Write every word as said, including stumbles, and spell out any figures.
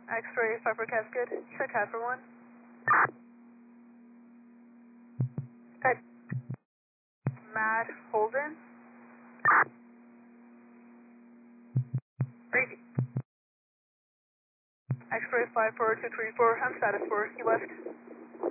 X-ray five for Cascade, check half for one. Ed. Matt Holden. Brady. X-ray five four two three four, on status for Key West.